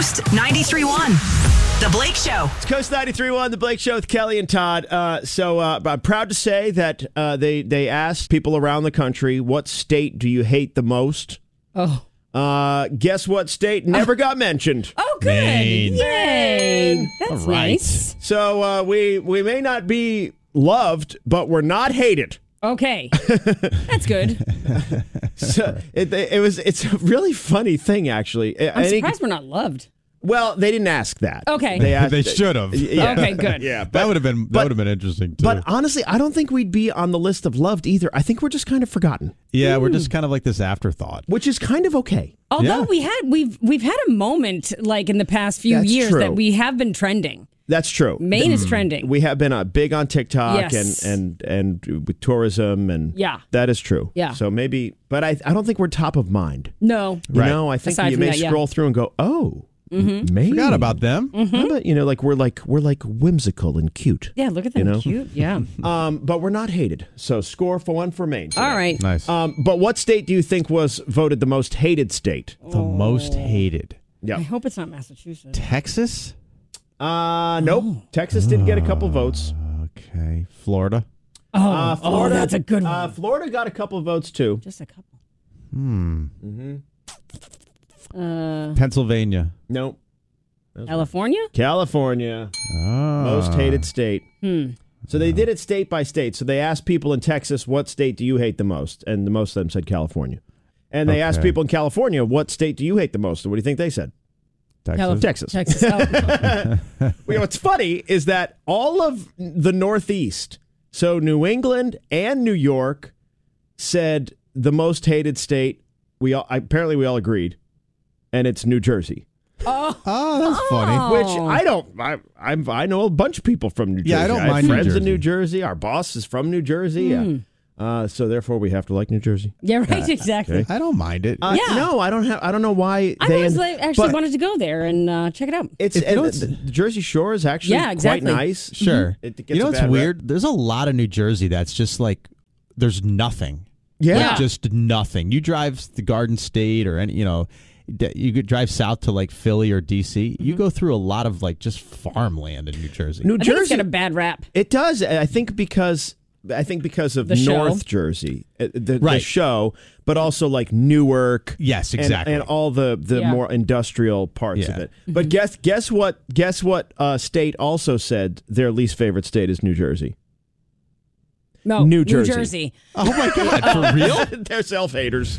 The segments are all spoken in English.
Coast 93.1. The Blake Show. It's Coast 93.1, The Blake Show with Kelly and Todd. I'm proud to say that they asked people around the country, what state do you hate the most? Oh. Guess what state never got mentioned? Oh, good. Maine. Yay. That's All right. nice. So we may not be loved, but we're not hated. Okay. That's good. So it's a really funny thing, actually. I'm surprised we're not loved. Well, they didn't ask that. Okay. They should have. Yeah. Okay, good. Yeah, That would have been interesting too. But honestly, I don't think we'd be on the list of loved either. I think we're just kind of forgotten, yeah, we're just kind of like this afterthought. which is kind of okay. Although Yeah. we've had a moment like in the past few That's years true. that we have been trending. That's true. Maine is trending. We have been big on TikTok Yes. and with tourism and Yeah. that is true. Yeah. So maybe, but I don't think we're top of mind. No. You Right. know, I think Aside you from may that, yeah. scroll through and go, oh, Maine. Forgot about them. How about, we're like whimsical and cute. Yeah, look at them. You know? Cute. Yeah. But we're not hated. So score for one for Maine. today. All right. Nice. But what state do you think was voted the most hated state? The most hated. I Yeah. hope it's not Massachusetts. Texas? Nope. Texas did get a couple votes. Okay. Florida? Florida, that's a good one. Florida got a couple votes too. Just a couple. Pennsylvania. Nope. California? California, most hated state. So they did it state by state. So they asked people in Texas, what state do you hate the most? And the most of them said California. And they asked Okay. people in California, what state do you hate the most? And what do you think they said? Texas. Texas. Texas. Oh. Well, what's funny is that all of the Northeast, so New England and New York, said the most hated state. Apparently we all agreed, and it's New Jersey. Oh, that's funny. Which I know a bunch of people from New Jersey. Yeah, I don't have mind New friends in Jersey. New Jersey. Our boss is from New Jersey. Yeah. So therefore, we have to like New Jersey. Yeah, right. Exactly. okay. I don't mind it. Yeah. No, I don't know why I they always actually but wanted to go there and check it out. It's You know, the Jersey Shore is actually Yeah, exactly. quite nice. Sure. It gets You know a what's bad weird? rep. There's a lot of New Jersey that's just like, there's nothing. Yeah. Just nothing. You drive the Garden State or any, you could drive south to like Philly or DC. You go through a lot of like just farmland in New Jersey. New I think it's Jersey got a bad rap. It does. I think because of The show. North Jersey, the Right. show, but also like Newark. Yes, and- exactly. and all the Yeah. more industrial parts of Yeah. it. But guess what state also said their least favorite state is New Jersey. No, New Jersey. New Jersey. Oh my God, for real? They're self-haters.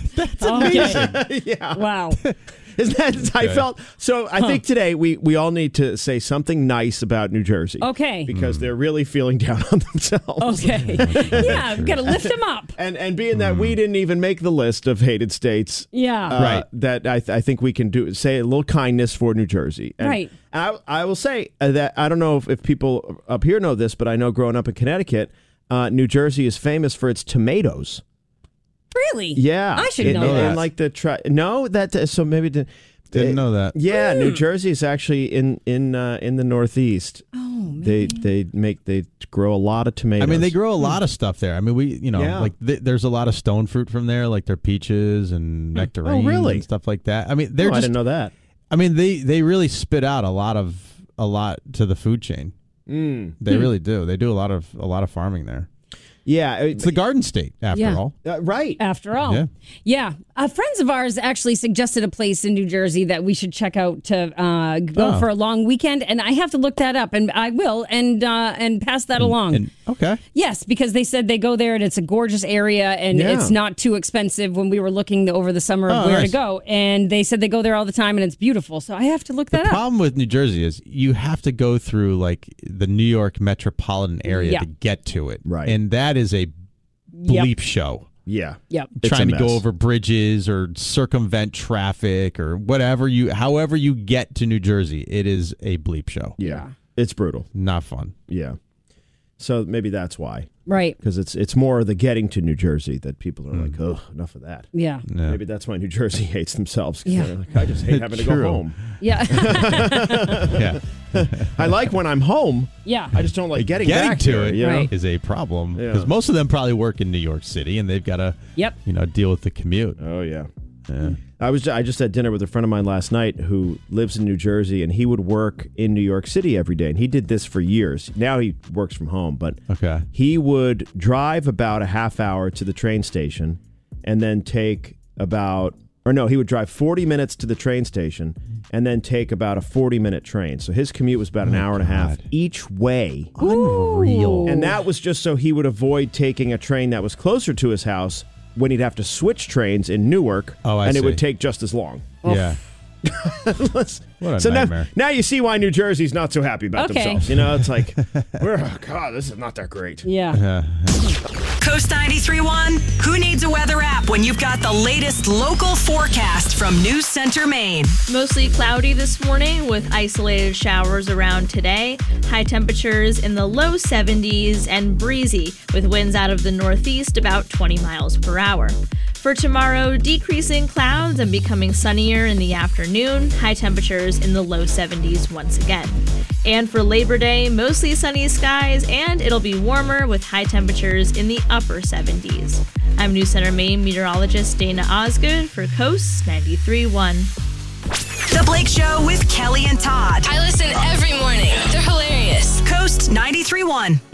Okay. Yeah. Wow. Isn't that I felt so I think today we all need to say something nice about New Jersey. Okay. Because they're really feeling down on themselves. Okay. Yeah, we've got to lift them up. And being that we didn't even make the list of hated states, Yeah. Right. that I think we can say a little kindness for New Jersey. And Right. I will say that I don't know if people up here know this, but I know growing up in Connecticut, New Jersey is famous for its tomatoes. Really? Yeah, I should know And that. like so maybe Didn't know that. Yeah, New Jersey is actually in the Northeast. Oh, man. They grow a lot of tomatoes. I mean, they grow a lot of stuff there. I mean, Yeah. like there's a lot of stone fruit from there, like their peaches and nectarines really? and stuff like that. I mean, I didn't know that. I mean, they really spit out a lot to the food chain. They really do. They do a lot of farming there. Yeah, It's the Garden State, after Yeah. all. right. After all. Yeah. Friends of ours actually suggested a place in New Jersey that we should check out to go for a long weekend. And I have to look that up, and I will, and pass that along. Okay. Yes, because they said they go there and it's a gorgeous area and Yeah. it's not too expensive when we were looking over the summer of Oh, where nice. to go. And they said they go there all the time and it's beautiful. So I have to look The that up. problem with New Jersey is you have to go through like the New York metropolitan area Yeah. to get to it. Right. And that is a bleep show. Yeah. Yep. It's Trying a to go mess. over bridges or circumvent traffic or however you get to New Jersey, it is a bleep show. Yeah. It's brutal. Not fun. Yeah. So maybe that's why. Right. Because it's more the getting to New Jersey that people are like, oh, enough of that. Yeah. Yeah. Maybe that's why New Jersey hates themselves. 'Cause Yeah. they're like, I just hate having to go True. home. Yeah. Yeah. I like when I'm home. Yeah. I just don't like getting back to here, it you know? Right. is a problem Yeah. because most of them probably work in New York City and they've got to Yep. deal with the commute. Oh, yeah. I just had dinner with a friend of mine last night who lives in New Jersey, and he would work in New York City every day, and he did this for years. Now he works from home, but he would drive about a half hour to the train station and then take he would drive 40 minutes to the train station and then take about a 40-minute train. So his commute was about an hour and a half each way. Unreal. And that was just so he would avoid taking a train that was closer to his house when he'd have to switch trains in Newark, it would take just as long. Yeah. What a nightmare. Now you see why New Jersey's not so happy about themselves. It's like, this is not that great. Yeah. Coast 93.1, who needs a weather app when you've got the latest local forecast from News Center, Maine? Mostly cloudy this morning with isolated showers around today. High temperatures in the low 70s and breezy with winds out of the northeast about 20 miles per hour. For tomorrow, decreasing clouds and becoming sunnier in the afternoon. High temperatures in the low 70s once again. And for Labor Day, mostly sunny skies, and it'll be warmer with high temperatures in the upper 70s. I'm News Center Maine meteorologist Dana Osgood for Coast 93.1. The Blake Show with Kelly and Todd. I listen every morning. They're hilarious. Coast 93.1.